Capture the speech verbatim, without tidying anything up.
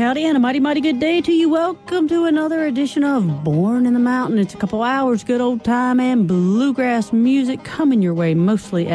howdy, and a mighty, mighty good day to you. Welcome to another edition of Born in the Mountain. It's a couple hours, good old time, and bluegrass music coming your way mostly